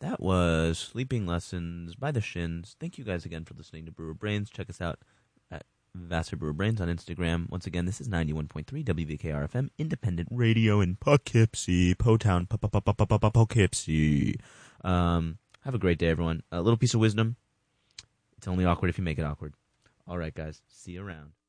That was Sleeping Lessons by The Shins. Thank you guys again for listening to Brewer Brains. Check us out at Vassar Brewer Brains on Instagram. Once again, this is 91.3 WVKR-FM, independent radio in Poughkeepsie, Po-Town, Poughkeepsie. Have a great day, everyone. A little piece of wisdom. It's only awkward if you make it awkward. All right, guys. See you around.